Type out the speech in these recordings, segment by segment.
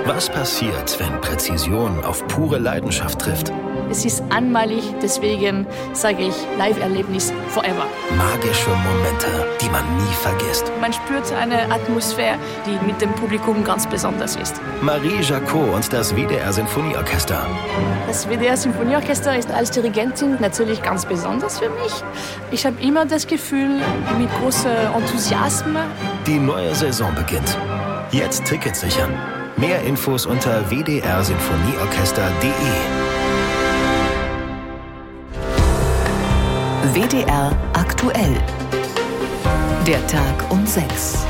Was passiert, wenn Präzision auf pure Leidenschaft trifft? Es ist einmalig, deswegen sage ich Live-Erlebnis forever. Magische Momente, die man nie vergisst. Man spürt eine Atmosphäre, die mit dem Publikum ganz besonders ist. Marie Jacot und das WDR Sinfonieorchester. Das WDR Sinfonieorchester ist als Dirigentin natürlich ganz besonders für mich. Ich habe immer das Gefühl, mit großem Enthusiasmus. Die neue Saison beginnt. Jetzt Tickets sichern. Mehr Infos unter wdrsinfonieorchester.de. WDR aktuell. Der Tag um 6.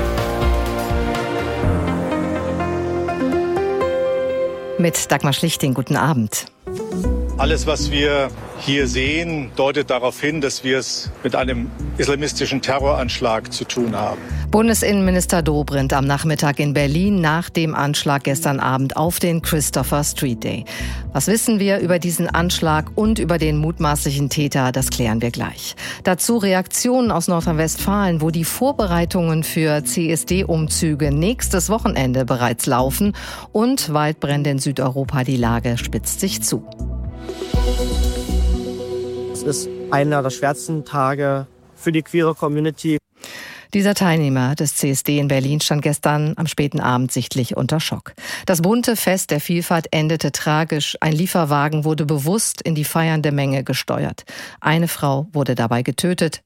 Mit Dagmar Schlichting, guten Abend. Alles, was wir hier sehen, deutet darauf hin, dass wir es mit einem islamistischen Terroranschlag zu tun haben. Bundesinnenminister Dobrindt am Nachmittag in Berlin nach dem Anschlag gestern Abend auf den Christopher Street Day. Was wissen wir über diesen Anschlag und über den mutmaßlichen Täter? Das klären wir gleich. Dazu Reaktionen aus Nordrhein-Westfalen, wo die Vorbereitungen für CSD-Umzüge nächstes Wochenende bereits laufen und Waldbrände in Südeuropa. Die Lage spitzt sich zu. Es ist einer der schwersten Tage für die queere Community. Dieser Teilnehmer des CSD in Berlin stand gestern am späten Abend sichtlich unter Schock. Das bunte Fest der Vielfalt endete tragisch. Ein Lieferwagen wurde bewusst in die feiernde Menge gesteuert. Eine Frau wurde dabei getötet,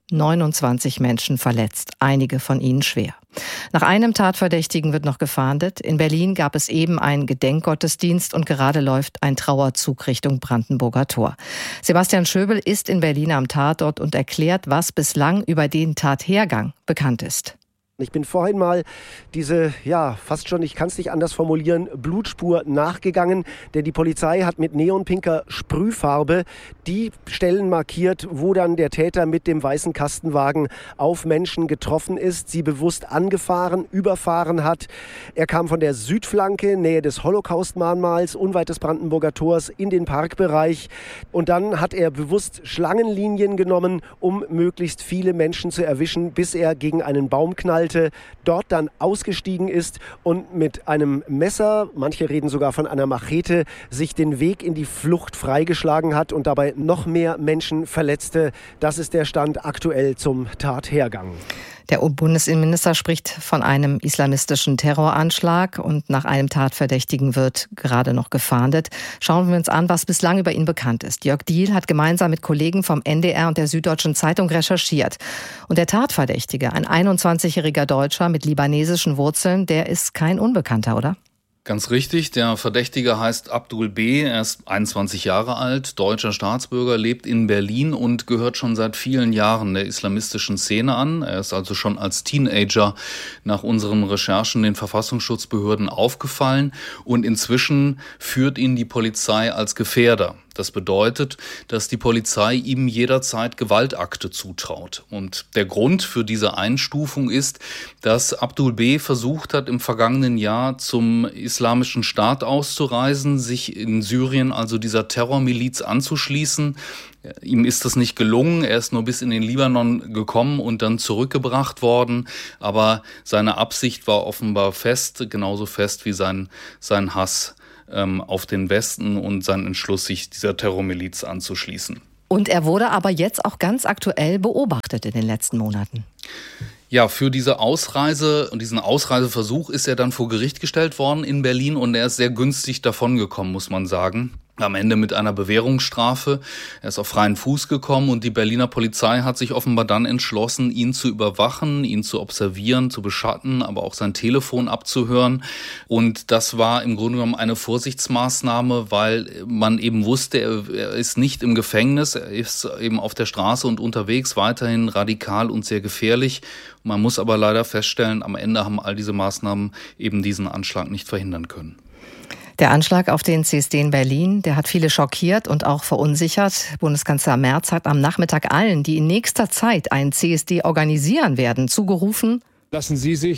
29 Menschen verletzt, einige von ihnen schwer. Nach einem Tatverdächtigen wird noch gefahndet. In Berlin gab es eben einen Gedenkgottesdienst und gerade läuft ein Trauerzug Richtung Brandenburger Tor. Sebastian Schöbel ist in Berlin am Tatort und erklärt, was bislang über den Tathergang bekannt ist. Ich bin vorhin mal diese, fast schon, ich kann es nicht anders formulieren, Blutspur nachgegangen, denn die Polizei hat mit neonpinker Sprühfarbe die Stellen markiert, wo dann der Täter mit dem weißen Kastenwagen auf Menschen getroffen ist, sie bewusst angefahren, überfahren hat. Er kam von der Südflanke, Nähe des Holocaust-Mahnmals, unweit des Brandenburger Tors, in den Parkbereich. Und dann hat er bewusst Schlangenlinien genommen, um möglichst viele Menschen zu erwischen, bis er gegen einen Baum knallt. Dort dann ausgestiegen ist und mit einem Messer, manche reden sogar von einer Machete, sich den Weg in die Flucht freigeschlagen hat und dabei noch mehr Menschen verletzte. Das ist der Stand aktuell zum Tathergang. Der Bundesinnenminister spricht von einem islamistischen Terroranschlag und nach einem Tatverdächtigen wird gerade noch gefahndet. Schauen wir uns an, was bislang über ihn bekannt ist. Jörg Diehl hat gemeinsam mit Kollegen vom NDR und der Süddeutschen Zeitung recherchiert. Und der Tatverdächtige, ein 21-jähriger Deutscher mit libanesischen Wurzeln, der ist kein Unbekannter, oder? Ganz richtig, der Verdächtige heißt Abdul B., er ist 21 Jahre alt, deutscher Staatsbürger, lebt in Berlin und gehört schon seit vielen Jahren der islamistischen Szene an. Er ist also schon als Teenager nach unseren Recherchen den Verfassungsschutzbehörden aufgefallen und inzwischen führt ihn die Polizei als Gefährder. Das bedeutet, dass die Polizei ihm jederzeit Gewaltakte zutraut. Und der Grund für diese Einstufung ist, dass Abdul B. versucht hat, im vergangenen Jahr zum Islamischen Staat auszureisen, sich in Syrien, also dieser Terrormiliz, anzuschließen. Ihm ist das nicht gelungen, er ist nur bis in den Libanon gekommen und dann zurückgebracht worden. Aber seine Absicht war offenbar fest, genauso fest wie sein Hass auf den Westen und sein Entschluss, sich dieser Terrormiliz anzuschließen. Und er wurde aber jetzt auch ganz aktuell beobachtet in den letzten Monaten. Ja, für diese Ausreise und diesen Ausreiseversuch ist er dann vor Gericht gestellt worden in Berlin und er ist sehr günstig davongekommen, muss man sagen. Am Ende mit einer Bewährungsstrafe. Er ist auf freien Fuß gekommen und die Berliner Polizei hat sich offenbar dann entschlossen, ihn zu überwachen, ihn zu observieren, zu beschatten, aber auch sein Telefon abzuhören. Und das war im Grunde genommen eine Vorsichtsmaßnahme, weil man eben wusste, er ist nicht im Gefängnis, er ist eben auf der Straße und unterwegs, weiterhin radikal und sehr gefährlich. Man muss aber leider feststellen, am Ende haben all diese Maßnahmen eben diesen Anschlag nicht verhindern können. Der Anschlag auf den CSD in Berlin, der hat viele schockiert und auch verunsichert. Bundeskanzler Merz hat am Nachmittag allen, die in nächster Zeit einen CSD organisieren werden, zugerufen: Lassen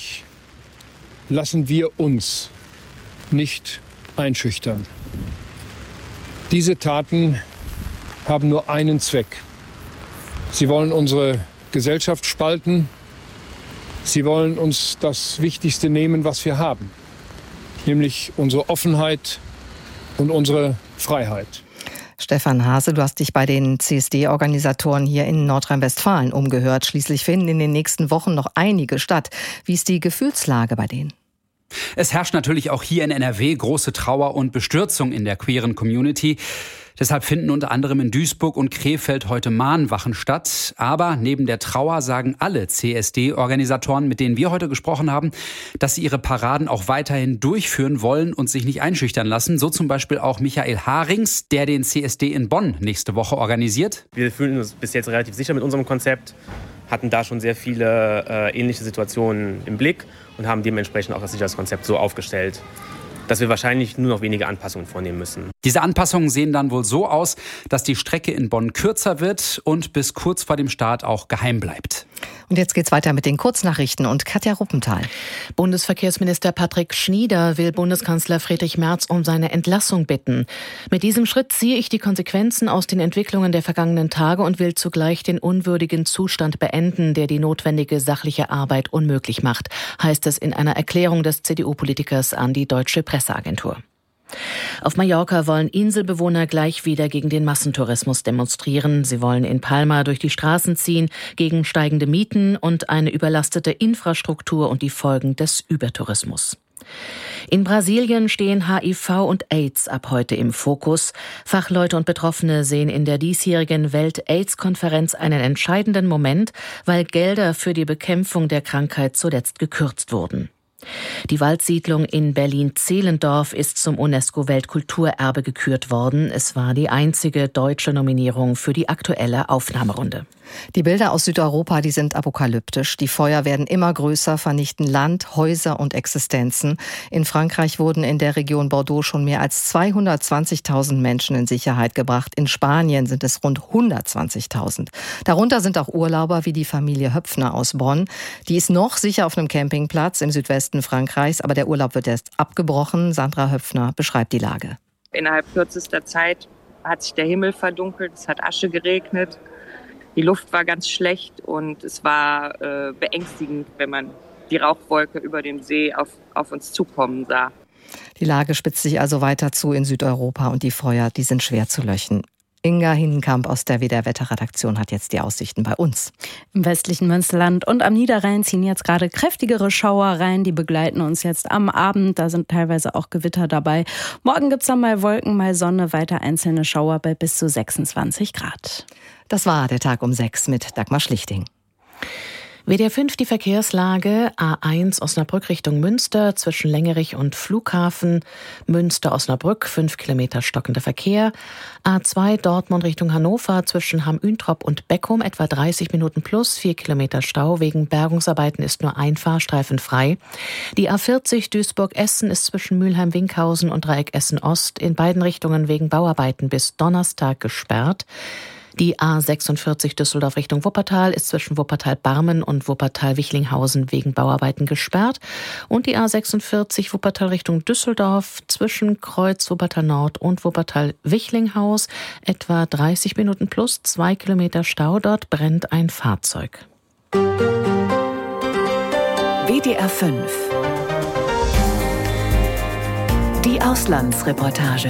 wir uns nicht einschüchtern. Diese Taten haben nur einen Zweck. Sie wollen unsere Gesellschaft spalten. Sie wollen uns das Wichtigste nehmen, was wir haben: nämlich unsere Offenheit und unsere Freiheit. Stefan Hase, du hast dich bei den CSD-Organisatoren hier in Nordrhein-Westfalen umgehört. Schließlich finden in den nächsten Wochen noch einige statt. Wie ist die Gefühlslage bei denen? Es herrscht natürlich auch hier in NRW große Trauer und Bestürzung in der queeren Community. Deshalb finden unter anderem in Duisburg und Krefeld heute Mahnwachen statt. Aber neben der Trauer sagen alle CSD-Organisatoren, mit denen wir heute gesprochen haben, dass sie ihre Paraden auch weiterhin durchführen wollen und sich nicht einschüchtern lassen. So zum Beispiel auch Michael Harings, der den CSD in Bonn nächste Woche organisiert. Wir fühlen uns bis jetzt relativ sicher mit unserem Konzept, hatten da schon sehr viele ähnliche Situationen im Blick und haben dementsprechend auch das Sicherheitskonzept so aufgestellt, dass wir wahrscheinlich nur noch wenige Anpassungen vornehmen müssen. Diese Anpassungen sehen dann wohl so aus, dass die Strecke in Bonn kürzer wird und bis kurz vor dem Start auch geheim bleibt. Und jetzt geht's weiter mit den Kurznachrichten und Katja Ruppenthal. Bundesverkehrsminister Patrick Schnieder will Bundeskanzler Friedrich Merz um seine Entlassung bitten. Mit diesem Schritt ziehe ich die Konsequenzen aus den Entwicklungen der vergangenen Tage und will zugleich den unwürdigen Zustand beenden, der die notwendige sachliche Arbeit unmöglich macht, heißt es in einer Erklärung des CDU-Politikers an die Deutsche Presseagentur. Auf Mallorca wollen Inselbewohner gleich wieder gegen den Massentourismus demonstrieren. Sie wollen in Palma durch die Straßen ziehen, gegen steigende Mieten und eine überlastete Infrastruktur und die Folgen des Übertourismus. In Brasilien stehen HIV und AIDS ab heute im Fokus. Fachleute und Betroffene sehen in der diesjährigen Welt-AIDS-Konferenz einen entscheidenden Moment, weil Gelder für die Bekämpfung der Krankheit zuletzt gekürzt wurden. Die Waldsiedlung in Berlin-Zehlendorf ist zum UNESCO-Weltkulturerbe gekürt worden. Es war die einzige deutsche Nominierung für die aktuelle Aufnahmerunde. Die Bilder aus Südeuropa, die sind apokalyptisch. Die Feuer werden immer größer, vernichten Land, Häuser und Existenzen. In Frankreich wurden in der Region Bordeaux schon mehr als 220.000 Menschen in Sicherheit gebracht. In Spanien sind es rund 120.000. Darunter sind auch Urlauber wie die Familie Höpfner aus Bonn. Die ist noch sicher auf einem Campingplatz im Südwesten Frankreichs, aber der Urlaub wird erst abgebrochen. Sandra Höpfner beschreibt die Lage. Innerhalb kürzester Zeit hat sich der Himmel verdunkelt, es hat Asche geregnet. Die Luft war ganz schlecht und es war beängstigend, wenn man die Rauchwolke über dem See auf uns zukommen sah. Die Lage spitzt sich also weiter zu in Südeuropa und die Feuer, die sind schwer zu löschen. Inga Hinnenkamp aus der WDR-Wetterredaktion hat jetzt die Aussichten bei uns. Im westlichen Münsterland und am Niederrhein ziehen jetzt gerade kräftigere Schauer rein. Die begleiten uns jetzt am Abend. Da sind teilweise auch Gewitter dabei. Morgen gibt es dann mal Wolken, mal Sonne, weiter einzelne Schauer bei bis zu 26 Grad. Das war der Tag um 6 mit Dagmar Schlichting. WDR 5 die Verkehrslage. A1 Osnabrück Richtung Münster zwischen Längerich und Flughafen. Münster-Osnabrück 5 Kilometer stockender Verkehr. A2 Dortmund Richtung Hannover zwischen Hamm-Üntrop und Beckum etwa 30 Minuten plus 4 Kilometer Stau. Wegen Bergungsarbeiten ist nur ein Fahrstreifen frei. Die A40 Duisburg-Essen ist zwischen Mülheim-Winkhausen und Dreieck Essen-Ost in beiden Richtungen wegen Bauarbeiten bis Donnerstag gesperrt. Die A46 Düsseldorf Richtung Wuppertal ist zwischen Wuppertal-Barmen und Wuppertal-Wichlinghausen wegen Bauarbeiten gesperrt. Und die A46 Wuppertal Richtung Düsseldorf zwischen Kreuz Wuppertal-Nord und Wuppertal-Wichlinghaus etwa 30 Minuten plus 2 Kilometer Stau. Dort brennt ein Fahrzeug. WDR 5 Die Auslandsreportage.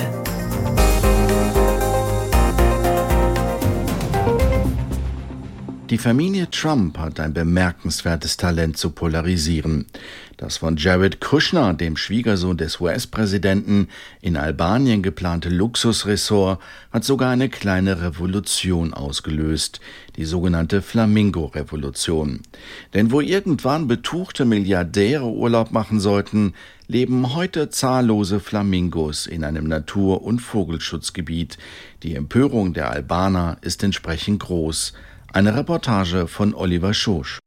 Die Familie Trump hat ein bemerkenswertes Talent zu polarisieren. Das von Jared Kushner, dem Schwiegersohn des US-Präsidenten, in Albanien geplante Luxusressort hat sogar eine kleine Revolution ausgelöst, die sogenannte Flamingo-Revolution. Denn wo irgendwann betuchte Milliardäre Urlaub machen sollten, leben heute zahllose Flamingos in einem Natur- und Vogelschutzgebiet. Die Empörung der Albaner ist entsprechend groß. Eine Reportage von Oliver Schosch.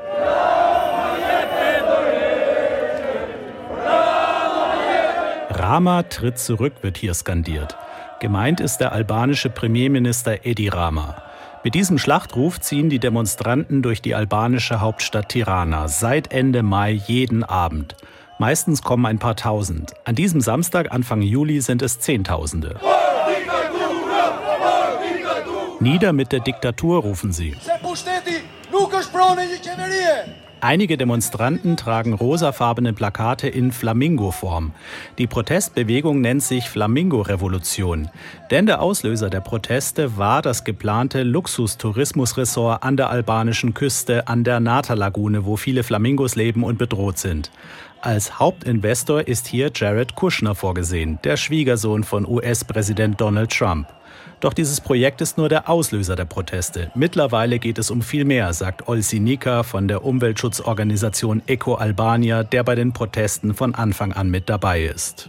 Rama tritt zurück, wird hier skandiert. Gemeint ist der albanische Premierminister Edi Rama. Mit diesem Schlachtruf ziehen die Demonstranten durch die albanische Hauptstadt Tirana seit Ende Mai jeden Abend. Meistens kommen ein paar Tausend. An diesem Samstag, Anfang Juli, sind es Zehntausende. Nieder mit der Diktatur, rufen sie. Einige Demonstranten tragen rosafarbene Plakate in Flamingo-Form. Die Protestbewegung nennt sich Flamingo-Revolution. Denn der Auslöser der Proteste war das geplante Luxustourismusresort an der albanischen Küste an der Nata-Lagune, wo viele Flamingos leben und bedroht sind. Als Hauptinvestor ist hier Jared Kushner vorgesehen, der Schwiegersohn von US-Präsident Donald Trump. Doch dieses Projekt ist nur der Auslöser der Proteste. Mittlerweile geht es um viel mehr, sagt Olsi Nika von der Umweltschutzorganisation Eco Albania, der bei den Protesten von Anfang an mit dabei ist.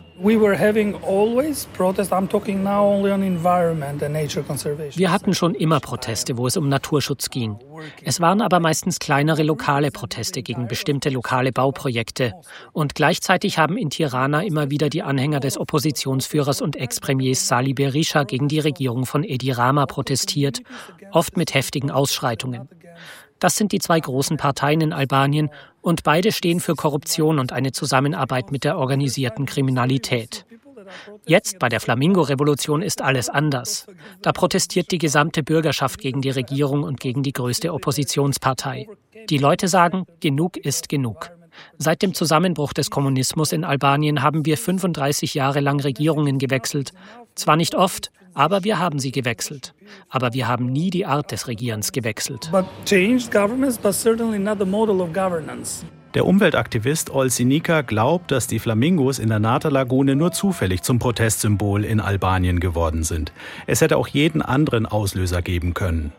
Wir hatten schon immer Proteste, wo es um Naturschutz ging. Es waren aber meistens kleinere lokale Proteste gegen bestimmte lokale Bauprojekte. Und gleichzeitig haben in Tirana immer wieder die Anhänger des Oppositionsführers und Ex-Premiers Sali Berisha gegen die Regierung von Edi Rama protestiert, oft mit heftigen Ausschreitungen. Das sind die zwei großen Parteien in Albanien und beide stehen für Korruption und eine Zusammenarbeit mit der organisierten Kriminalität. Jetzt bei der Flamingo-Revolution ist alles anders. Da protestiert die gesamte Bürgerschaft gegen die Regierung und gegen die größte Oppositionspartei. Die Leute sagen, genug ist genug. Seit dem Zusammenbruch des Kommunismus in Albanien haben wir 35 Jahre lang Regierungen gewechselt. Zwar nicht oft, aber wir haben sie gewechselt. Aber wir haben nie die Art des Regierens gewechselt. Der Umweltaktivist Olsi Nika glaubt, dass die Flamingos in der Nata-Lagune nur zufällig zum Protestsymbol in Albanien geworden sind. Es hätte auch jeden anderen Auslöser geben können.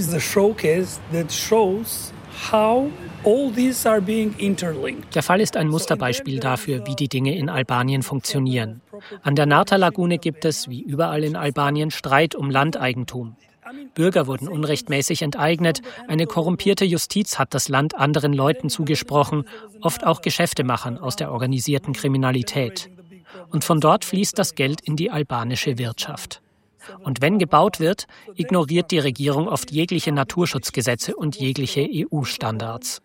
Der Fall ist ein Musterbeispiel dafür, wie die Dinge in Albanien funktionieren. An der Nata-Lagune gibt es, wie überall in Albanien, Streit um Landeigentum. Bürger wurden unrechtmäßig enteignet, eine korrumpierte Justiz hat das Land anderen Leuten zugesprochen, oft auch Geschäftemachern aus der organisierten Kriminalität. Und von dort fließt das Geld in die albanische Wirtschaft. Und wenn gebaut wird, ignoriert die Regierung oft jegliche Naturschutzgesetze und jegliche EU-Standards.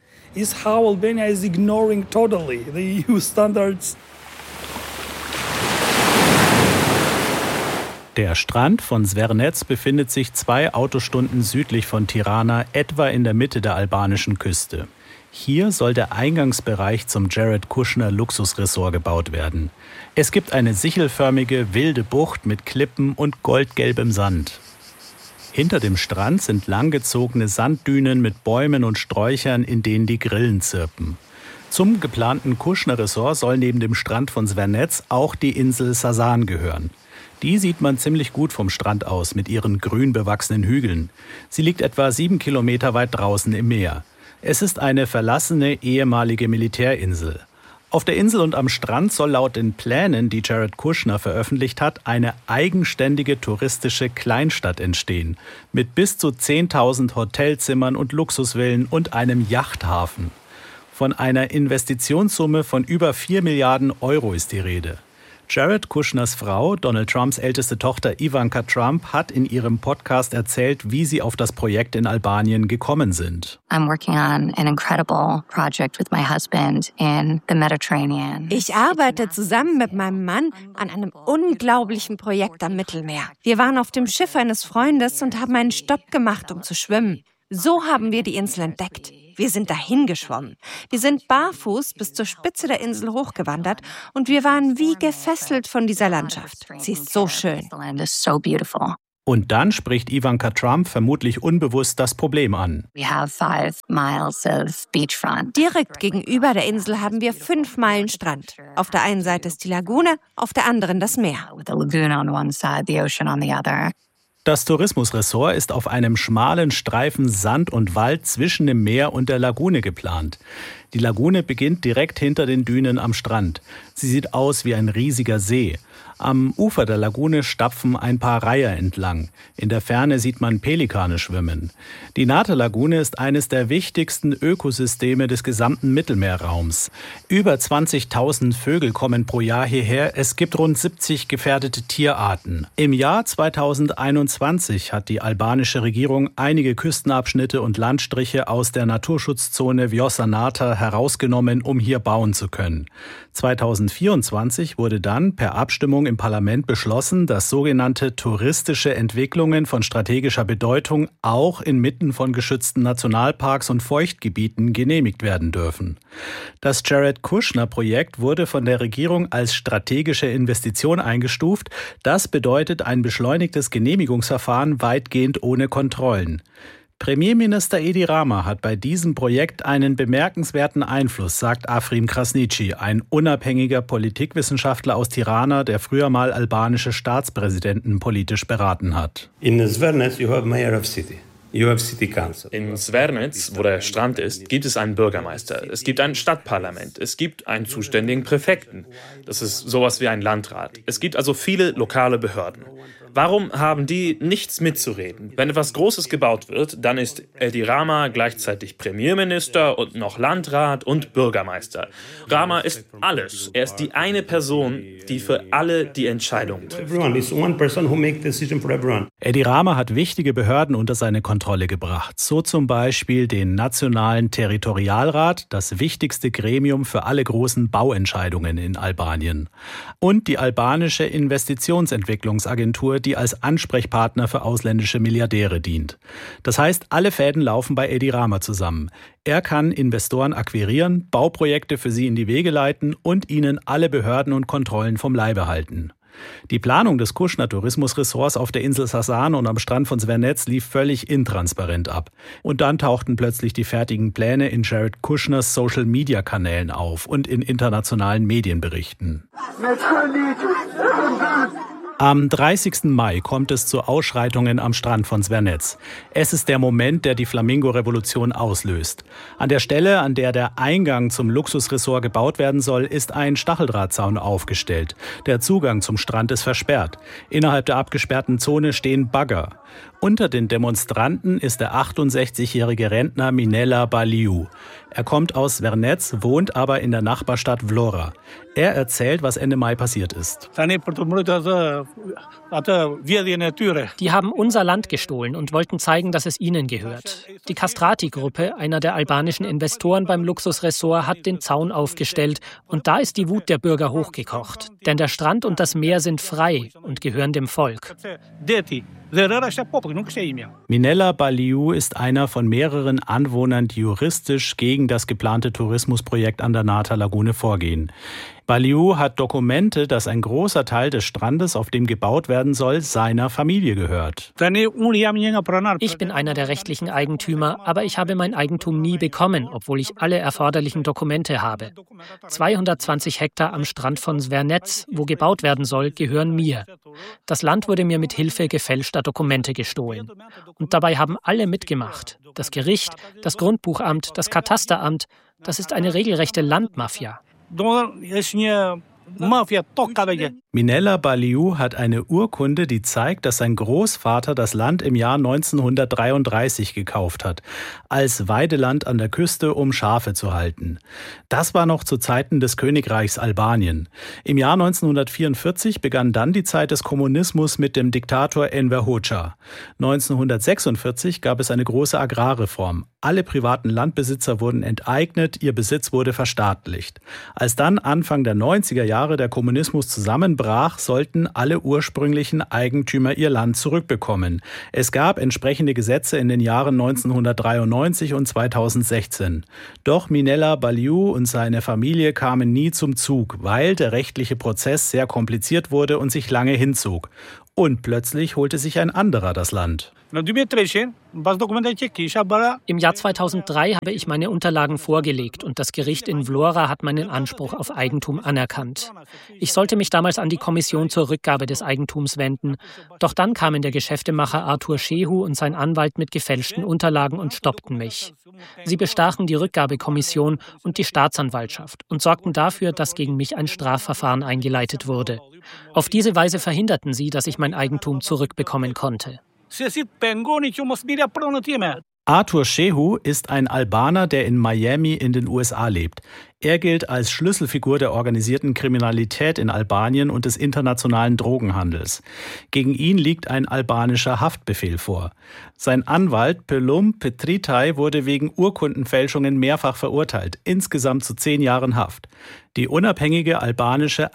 Der Strand von Zvernec befindet sich 2 Autostunden südlich von Tirana, etwa in der Mitte der albanischen Küste. Hier soll der Eingangsbereich zum Jared Kushner Luxusresort gebaut werden. Es gibt eine sichelförmige, wilde Bucht mit Klippen und goldgelbem Sand. Hinter dem Strand sind langgezogene Sanddünen mit Bäumen und Sträuchern, in denen die Grillen zirpen. Zum geplanten Kushner Resort soll neben dem Strand von Zvernec auch die Insel Sasan gehören. Die sieht man ziemlich gut vom Strand aus mit ihren grün bewachsenen Hügeln. Sie liegt etwa 7 Kilometer weit draußen im Meer. Es ist eine verlassene ehemalige Militärinsel. Auf der Insel und am Strand soll laut den Plänen, die Jared Kushner veröffentlicht hat, eine eigenständige touristische Kleinstadt entstehen. Mit bis zu 10.000 Hotelzimmern und Luxusvillen und einem Yachthafen. Von einer Investitionssumme von über 4 Milliarden Euro ist die Rede. Jared Kushners Frau, Donald Trumps älteste Tochter Ivanka Trump, hat in ihrem Podcast erzählt, wie sie auf das Projekt in Albanien gekommen sind. Ich arbeite zusammen mit meinem Mann an einem unglaublichen Projekt am Mittelmeer. Wir waren auf dem Schiff eines Freundes und haben einen Stopp gemacht, um zu schwimmen. So haben wir die Insel entdeckt. Wir sind dahin geschwommen. Wir sind barfuß bis zur Spitze der Insel hochgewandert und wir waren wie gefesselt von dieser Landschaft. Sie ist so schön. Und dann spricht Ivanka Trump vermutlich unbewusst das Problem an. Direkt gegenüber der Insel haben wir 5 Meilen Strand. Auf der einen Seite ist die Lagune, auf der anderen das Meer. Das Tourismusressort ist auf einem schmalen Streifen Sand und Wald zwischen dem Meer und der Lagune geplant. Die Lagune beginnt direkt hinter den Dünen am Strand. Sie sieht aus wie ein riesiger See. Am Ufer der Lagune stapfen ein paar Reiher entlang. In der Ferne sieht man Pelikane schwimmen. Die Nata-Lagune ist eines der wichtigsten Ökosysteme des gesamten Mittelmeerraums. Über 20.000 Vögel kommen pro Jahr hierher. Es gibt rund 70 gefährdete Tierarten. Im Jahr 2021 hat die albanische Regierung einige Küstenabschnitte und Landstriche aus der Naturschutzzone Vjosa Nata herausgenommen, um hier bauen zu können. 2024 wurde dann per Abstimmung im Parlament beschlossen, dass sogenannte touristische Entwicklungen von strategischer Bedeutung auch inmitten von geschützten Nationalparks und Feuchtgebieten genehmigt werden dürfen. Das Jared-Kushner-Projekt wurde von der Regierung als strategische Investition eingestuft. Das bedeutet ein beschleunigtes Genehmigungsverfahren weitgehend ohne Kontrollen. Premierminister Edi Rama hat bei diesem Projekt einen bemerkenswerten Einfluss, sagt Afrim Krasniqi, ein unabhängiger Politikwissenschaftler aus Tirana, der früher mal albanische Staatspräsidenten politisch beraten hat. In Zvernets you have mayor of city. In Zvernets, wo der Strand ist, gibt es einen Bürgermeister, es gibt ein Stadtparlament, es gibt einen zuständigen Präfekten. Das ist sowas wie ein Landrat. Es gibt also viele lokale Behörden. Warum haben die nichts mitzureden? Wenn etwas Großes gebaut wird, dann ist Edi Rama gleichzeitig Premierminister und noch Landrat und Bürgermeister. Rama ist alles. Er ist die eine Person, die für alle die Entscheidungen trifft. Edi Rama hat wichtige Behörden unter seine Kontrolle gebracht. So zum Beispiel den Nationalen Territorialrat, das wichtigste Gremium für alle großen Bauentscheidungen in Albanien. Und die albanische Investitionsentwicklungsagentur, die als Ansprechpartner für ausländische Milliardäre dient. Das heißt, alle Fäden laufen bei Edi Rama zusammen. Er kann Investoren akquirieren, Bauprojekte für sie in die Wege leiten und ihnen alle Behörden und Kontrollen vom Leibe halten. Die Planung des Kushner-Tourismusressorts auf der Insel Sasan und am Strand von Zvernets lief völlig intransparent ab. Und dann tauchten plötzlich die fertigen Pläne in Jared Kushners Social-Media-Kanälen auf und in internationalen Medienberichten. Am 30. Mai kommt es zu Ausschreitungen am Strand von Zvernets. Es ist der Moment, der die Flamingo-Revolution auslöst. An der Stelle, an der der Eingang zum Luxusressort gebaut werden soll, ist ein Stacheldrahtzaun aufgestellt. Der Zugang zum Strand ist versperrt. Innerhalb der abgesperrten Zone stehen Bagger. Unter den Demonstranten ist der 68-jährige Rentner Minella Baliu. Er kommt aus Zvernets, wohnt aber in der Nachbarstadt Vlora. Er erzählt, was Ende Mai passiert ist. Die haben unser Land gestohlen und wollten zeigen, dass es ihnen gehört. Die Castrati-Gruppe, einer der albanischen Investoren beim Luxusressort, hat den Zaun aufgestellt und da ist die Wut der Bürger hochgekocht. Denn der Strand und das Meer sind frei und gehören dem Volk. Minella Baliu ist einer von mehreren Anwohnern, die juristisch gegen das geplante Tourismusprojekt an der Nata-Lagune vorgehen. Baliu hat Dokumente, dass ein großer Teil des Strandes, auf dem gebaut werden soll, seiner Familie gehört. Ich bin einer der rechtlichen Eigentümer, aber ich habe mein Eigentum nie bekommen, obwohl ich alle erforderlichen Dokumente habe. 220 Hektar am Strand von Zvernets, wo gebaut werden soll, gehören mir. Das Land wurde mir mit Hilfe gefälschter Dokumente gestohlen. Und dabei haben alle mitgemacht. Das Gericht, das Grundbuchamt, das Katasteramt. Das ist eine regelrechte Landmafia. Minella Baliu hat eine Urkunde, die zeigt, dass sein Großvater das Land im Jahr 1933 gekauft hat, als Weideland an der Küste, um Schafe zu halten. Das war noch zu Zeiten des Königreichs Albanien. Im Jahr 1944 begann dann die Zeit des Kommunismus mit dem Diktator Enver Hoxha. 1946 gab es eine große Agrarreform. Alle privaten Landbesitzer wurden enteignet, ihr Besitz wurde verstaatlicht. Als dann Anfang der 90er Jahre der Kommunismus zusammenbrach, sollten alle ursprünglichen Eigentümer ihr Land zurückbekommen. Es gab entsprechende Gesetze in den Jahren 1993 und 2016. Doch Minella Baliu und seine Familie kamen nie zum Zug, weil der rechtliche Prozess sehr kompliziert wurde und sich lange hinzog. Und plötzlich holte sich ein anderer das Land. Im Jahr 2003 habe ich meine Unterlagen vorgelegt und das Gericht in Vlora hat meinen Anspruch auf Eigentum anerkannt. Ich sollte mich damals an die Kommission zur Rückgabe des Eigentums wenden. Doch dann kamen der Geschäftemacher Artur Shehu und sein Anwalt mit gefälschten Unterlagen und stoppten mich. Sie bestachen die Rückgabekommission und die Staatsanwaltschaft und sorgten dafür, dass gegen mich ein Strafverfahren eingeleitet wurde. Auf diese Weise verhinderten sie, dass ich mein Eigentum zurückbekommen konnte. Artur Shehu ist ein Albaner, der in Miami in den USA lebt. Er gilt als Schlüsselfigur der organisierten Kriminalität in Albanien und des internationalen Drogenhandels. Gegen ihn liegt ein albanischer Haftbefehl vor. Sein Anwalt Pelum Petritai wurde wegen Urkundenfälschungen mehrfach verurteilt, insgesamt zu 10 Jahren Haft. Die unabhängige albanische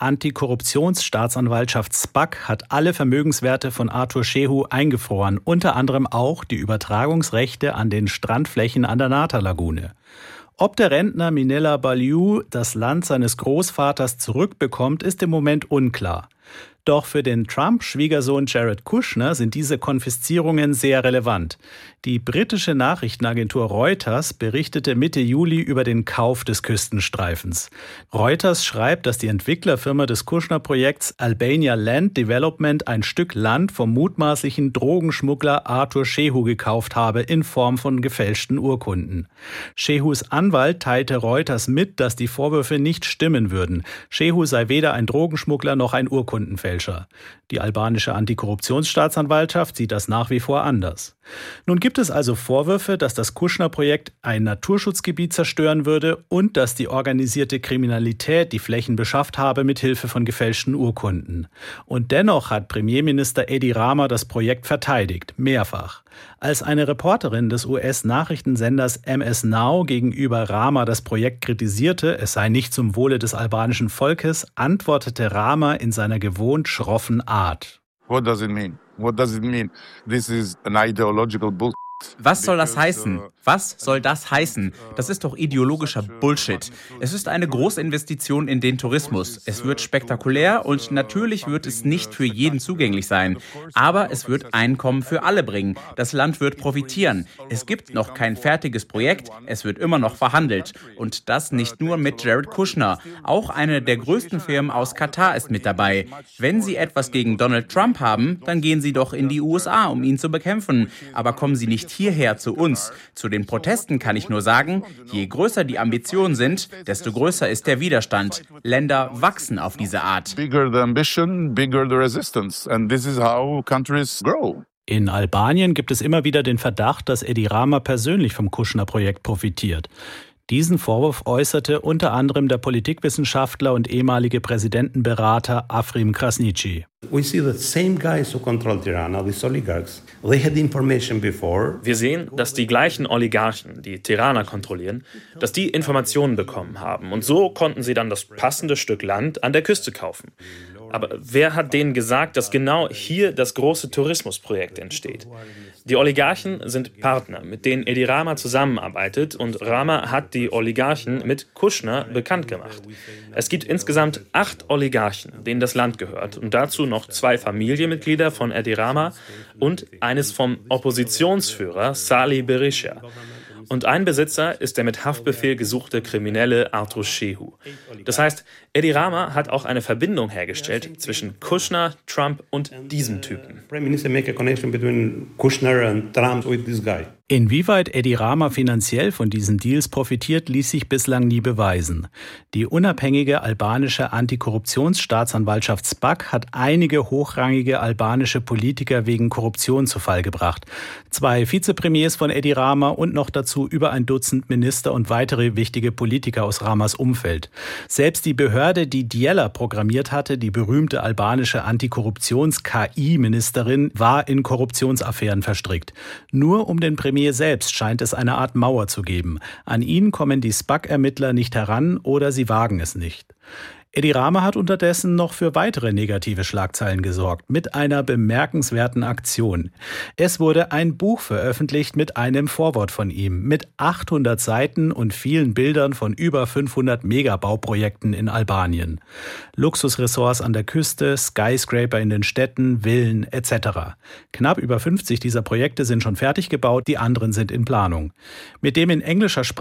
Antikorruptionsstaatsanwaltschaft SPAK hat alle Vermögenswerte von Artur Shehu eingefroren, unter anderem auch die Übertragungsrechte an den Strandflächen an der Nata-Lagune. Ob der Rentner Minella Balju das Land seines Großvaters zurückbekommt, ist im Moment unklar. Doch für den Trump-Schwiegersohn Jared Kushner sind diese Konfiszierungen sehr relevant. Die britische Nachrichtenagentur Reuters berichtete Mitte Juli über den Kauf des Küstenstreifens. Reuters schreibt, dass die Entwicklerfirma des Kushner-Projekts Albania Land Development ein Stück Land vom mutmaßlichen Drogenschmuggler Artur Shehu gekauft habe in Form von gefälschten Urkunden. Shehus Anwalt teilte Reuters mit, dass die Vorwürfe nicht stimmen würden. Shehu sei weder ein Drogenschmuggler noch ein Urkundenfälscher. Die albanische Antikorruptionsstaatsanwaltschaft sieht das nach wie vor anders. Nun gibt es also Vorwürfe, dass das Kushner-Projekt ein Naturschutzgebiet zerstören würde und dass die organisierte Kriminalität die Flächen beschafft habe mit Hilfe von gefälschten Urkunden. Und dennoch hat Premierminister Edi Rama das Projekt verteidigt, mehrfach. Als eine Reporterin des US-Nachrichtensenders MS Now gegenüber Rama das Projekt kritisierte, es sei nicht zum Wohle des albanischen Volkes, antwortete Rama in seiner gewohnt schroffen Art. What does it mean? What does it mean? This is an ideological bullshit. Was soll das heißen? Was soll das heißen? Das ist doch ideologischer Bullshit. Es ist eine Großinvestition in den Tourismus. Es wird spektakulär und natürlich wird es nicht für jeden zugänglich sein. Aber es wird Einkommen für alle bringen. Das Land wird profitieren. Es gibt noch kein fertiges Projekt. Es wird immer noch verhandelt. Und das nicht nur mit Jared Kushner. Auch eine der größten Firmen aus Katar ist mit dabei. Wenn Sie etwas gegen Donald Trump haben, dann gehen Sie doch in die USA, um ihn zu bekämpfen. Aber kommen Sie nicht hierher zu uns. Zu den Protesten kann ich nur sagen, je größer die Ambitionen sind, desto größer ist der Widerstand. Länder wachsen auf diese Art. Bigger the ambition, bigger the resistance. And this is how countries grow. In Albanien gibt es immer wieder den Verdacht, dass Edi Rama persönlich vom Kushner-Projekt profitiert. Diesen Vorwurf äußerte unter anderem der Politikwissenschaftler und ehemalige Präsidentenberater Afrim Krasniqi. Wir sehen, dass die gleichen Oligarchen, die Tirana kontrollieren, dass die Informationen bekommen haben. Und so konnten sie dann das passende Stück Land an der Küste kaufen. Aber wer hat denen gesagt, dass genau hier das große Tourismusprojekt entsteht? Die Oligarchen sind Partner, mit denen Edi Rama zusammenarbeitet, und Rama hat die Oligarchen mit Kushner bekannt gemacht. Es gibt insgesamt 8 Oligarchen, denen das Land gehört, und dazu noch 2 Familienmitglieder von Edi Rama und eines vom Oppositionsführer Salih Berisha. Und ein Besitzer ist der mit Haftbefehl gesuchte Kriminelle Artur Shehu. Das heißt, Edi Rama hat auch eine Verbindung hergestellt zwischen Kushner, Trump und diesem Typen. Inwieweit Edi Rama finanziell von diesen Deals profitiert, ließ sich bislang nie beweisen. Die unabhängige albanische Antikorruptionsstaatsanwaltschaft SPAK hat einige hochrangige albanische Politiker wegen Korruption zu Fall gebracht. 2 Vizepremiers von Edi Rama und noch dazu über ein Dutzend Minister und weitere wichtige Politiker aus Ramas Umfeld. Selbst die Behörde, die Djela programmiert hatte, die berühmte albanische Antikorruptions-KI-Ministerin, war in Korruptionsaffären verstrickt. Nur um den Premier selbst scheint es eine Art Mauer zu geben. An ihn kommen die SPAK-Ermittler nicht heran oder sie wagen es nicht. Edi Rama hat unterdessen noch für weitere negative Schlagzeilen gesorgt, mit einer bemerkenswerten Aktion. Es wurde ein Buch veröffentlicht mit einem Vorwort von ihm, mit 800 Seiten und vielen Bildern von über 500 Megabauprojekten in Albanien. Luxusressorts an der Küste, Skyscraper in den Städten, Villen etc. Knapp über 50 dieser Projekte sind schon fertig gebaut, die anderen sind in Planung. Mit dem in englischer Sprache